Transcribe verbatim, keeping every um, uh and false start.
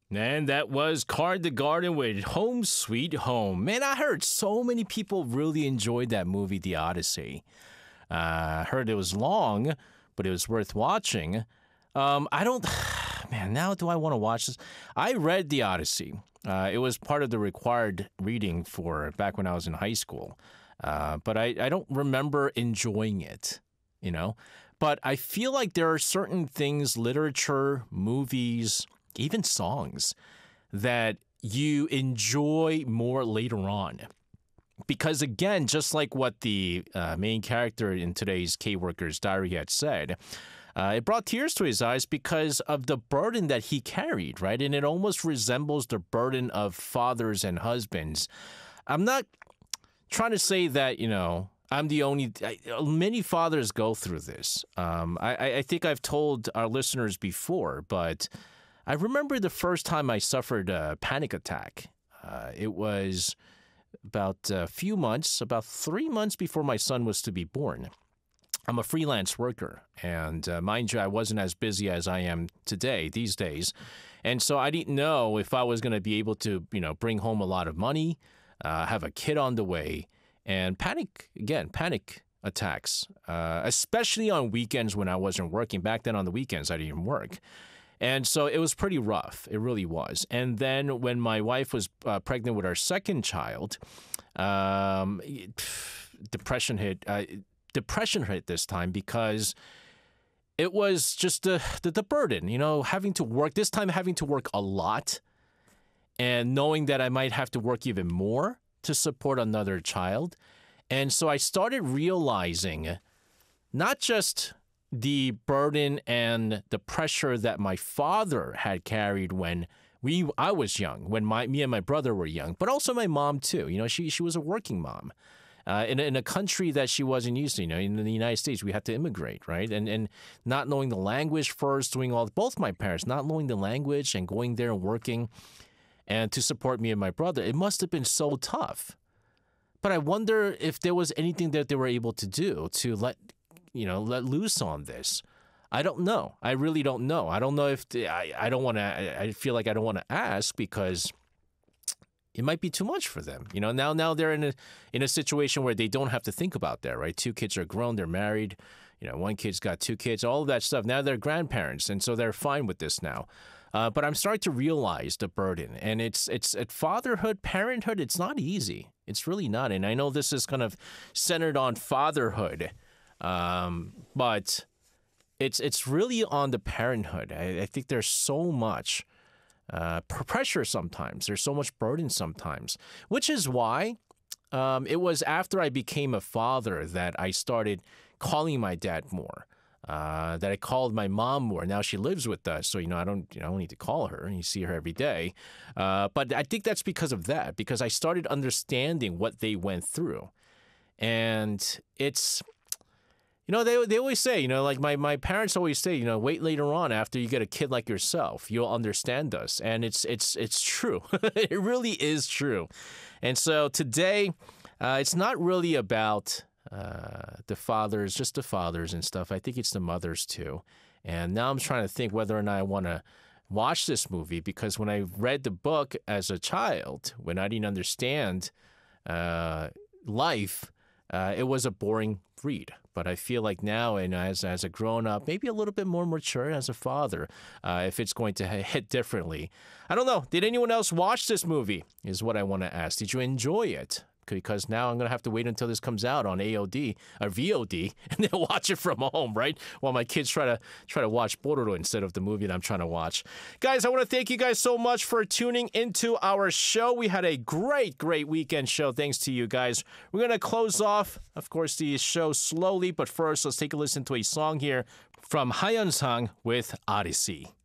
And that was Card the Garden with Home Sweet Home. Man, I heard so many people really enjoyed that movie, The Odyssey. I uh, heard it was long, but it was worth watching. Um, I don't... Man, now do I want to watch this? I read The Odyssey. Uh, it was part of the required reading for back when I was in high school. Uh, but I, I don't remember enjoying it, you know? But I feel like there are certain things, literature, movies, even songs, that you enjoy more later on. Because again, just like what the uh, main character in today's K-Worker's Diary had said, uh, it brought tears to his eyes because of the burden that he carried, right? And it almost resembles the burden of fathers and husbands. I'm not trying to say that, you know, I'm the only... I, many fathers go through this. Um, I, I think I've told our listeners before, but I remember the first time I suffered a panic attack. Uh, it was about a few months, about three months before my son was to be born. I'm a freelance worker, and uh, mind you, I wasn't as busy as I am today, these days. And so I didn't know if I was going to be able to, you know, bring home a lot of money, uh, have a kid on the way, and panic, again, panic attacks, uh, especially on weekends when I wasn't working. Back then on the weekends, I didn't even work. And so it was pretty rough. It really was. And then when my wife was uh, pregnant with our second child, um, depression hit. Uh, depression hit this time because it was just the, the the burden, you know, having to work, this time having to work a lot and knowing that I might have to work even more to support another child. And so I started realizing not just the burden and the pressure that my father had carried when we I was young, when my me and my brother were young, but also my mom too. You know, she she was a working mom. Uh, in, a, in a country that she wasn't used to, you know, in the United States, we had to immigrate, right? And and not knowing the language first, doing all, both my parents, not knowing the language and going there and working and to support me and my brother, it must have been so tough. But I wonder if there was anything that they were able to do to let, you know, let loose on this. I don't know. I really don't know. I don't know if, the, I, I don't want to, I, I feel like I don't want to ask because it might be too much for them. You know, now now they're in a in a situation where they don't have to think about that, right? Two kids are grown, they're married, you know, one kid's got two kids, all of that stuff. Now they're grandparents, and so they're fine with this now. Uh, but I'm starting to realize the burden, and it's it's at fatherhood, parenthood, it's not easy. It's really not. And I know this is kind of centered on fatherhood, um, but it's it's really on the parenthood. I, I think there's so much Uh, pressure sometimes. There's so much burden sometimes, which is why um, it was after I became a father that I started calling my dad more, uh, that I called my mom more. Now she lives with us, so, you know, I don't, you know, I don't need to call her. You see her every day. Uh, but I think that's because of that, because I started understanding what they went through. And it's... You know, they they always say, you know, like my, my parents always say, you know, wait later on after you get a kid like yourself, you'll understand us. And it's it's it's true. It really is true. And so today, uh, it's not really about uh, the fathers, just the fathers and stuff. I think it's the mothers too. And now I'm trying to think whether or not I want to watch this movie, because when I read the book as a child, when I didn't understand uh, life, uh, it was a boring read. But I feel like now, and as as a grown-up, maybe a little bit more mature as a father, uh, if it's going to hit differently. I don't know. Did anyone else watch this movie is what I want to ask. Did you enjoy it? Because now I'm going to have to wait until this comes out on A O D or V O D and then watch it from home, right? While my kids try to try to watch Bororo instead of the movie that I'm trying to watch. Guys, I want to thank you guys so much for tuning into our show. We had a great, great weekend show. Thanks to you guys. We're going to close off, of course, the show slowly. But first, let's take a listen to a song here from Hayeon Sang with Odyssey.